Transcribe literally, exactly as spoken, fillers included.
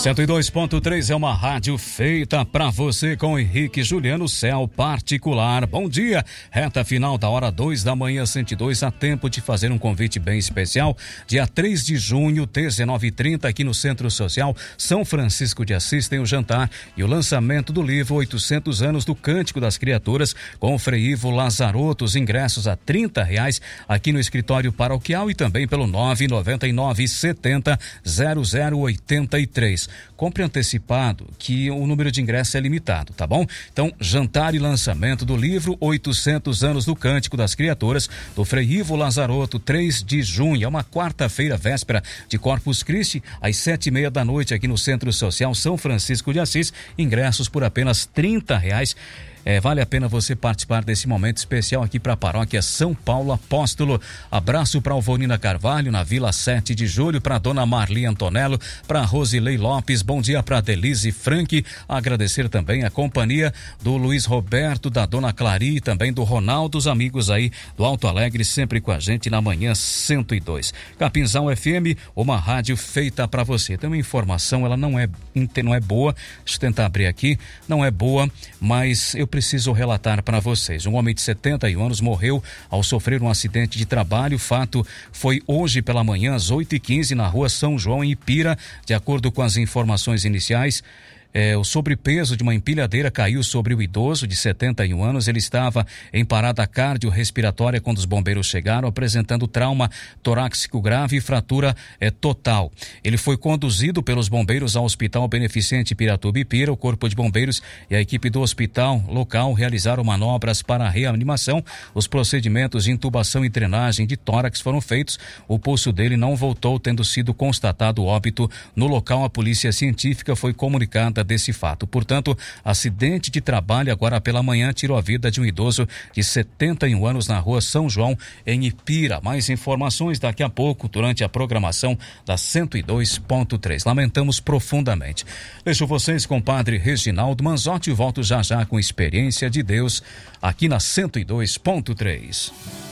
cento e dois ponto três é uma rádio feita pra você com Henrique Juliano, céu particular. Bom dia, reta final da hora dois da manhã, cento e dois, a tempo de fazer um convite bem especial. Dia três de junho, dezenove e trinta, aqui no Centro Social São Francisco de Assis, tem o jantar e o lançamento do livro oitocentos anos do Cântico das Criaturas, com o Frei Ivo Lazarotto. Os ingressos a trinta reais aqui no escritório paroquial e também pelo nove nove nove setenta zero zero oitenta e três. Compre antecipado, que o número de ingressos é limitado, tá bom? Então, jantar e lançamento do livro oitocentos anos do Cântico das Criaturas, do Frei Ivo Lazarotto, três de junho, é uma quarta-feira, véspera de Corpus Christi, às sete e meia da noite, aqui no Centro Social São Francisco de Assis. Ingressos por apenas trinta reais. É, vale a pena você participar desse momento especial aqui para a paróquia São Paulo Apóstolo. Abraço para Alvorina Carvalho, na Vila sete de julho, para dona Marli Antonello, para Rosilei Lopes, bom dia para Denise Frank. Agradecer também a companhia do Luiz Roberto, da dona Clari e também do Ronaldo, os amigos aí do Alto Alegre, sempre com a gente na manhã cento e dois. Capinzal F M, uma rádio feita para você. Tem uma informação, ela não é, não é boa, deixa eu tentar abrir aqui, não é boa, mas eu preciso relatar para vocês. Um homem de setenta e um anos morreu ao sofrer um acidente de trabalho. O fato foi hoje pela manhã, às oito e quinze, na rua São João, em Ipira. De acordo com as informações iniciais, É, o sobrepeso de uma empilhadeira caiu sobre o idoso de setenta e um anos. Ele estava em parada cardiorrespiratória quando os bombeiros chegaram, apresentando trauma torácico grave e fratura é, total. Ele foi conduzido pelos bombeiros ao Hospital Beneficente Piratuba Ipira. O Corpo de Bombeiros e a equipe do hospital local realizaram manobras para a reanimação. Os procedimentos de intubação e drenagem de tórax foram feitos. O pulso dele não voltou, tendo sido constatado óbito. No local, a polícia científica foi comunicada desse fato. Portanto, acidente de trabalho agora pela manhã tirou a vida de um idoso de setenta e um anos na rua São João, em Ipira. Mais informações daqui a pouco durante a programação da cento e dois ponto três. Lamentamos profundamente. Deixo vocês com o padre Reginaldo Manzotti e volto já já com Experiência de Deus aqui na cento e dois ponto três.